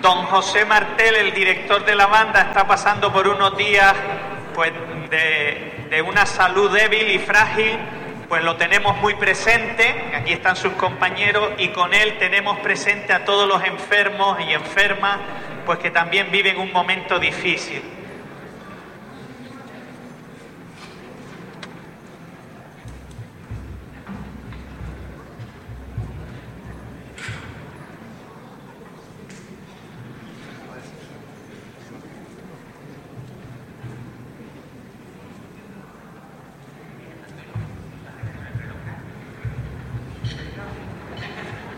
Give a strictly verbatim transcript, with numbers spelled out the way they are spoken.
don José Martel, el director de la banda, está pasando por unos días pues de, de una salud débil y frágil, pues lo tenemos muy presente. Aquí están sus compañeros y con él tenemos presente a todos los enfermos y enfermas, pues que también viven un momento difícil.